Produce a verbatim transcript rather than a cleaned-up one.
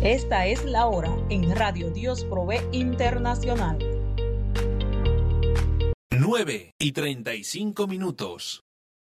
Esta es la hora en Radio Dios Provee Internacional. nueve y treinta y cinco minutos.